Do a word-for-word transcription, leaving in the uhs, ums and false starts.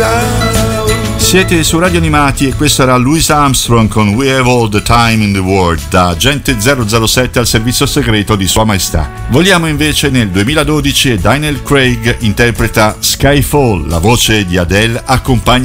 Siete su Radio Animati e questo era Louis Armstrong con We Have All the Time in the World, da agente zero zero sette al servizio segreto di Sua Maestà. Voliamo invece nel duemiladodici e Daniel Craig interpreta Skyfall, la voce di Adele accompagna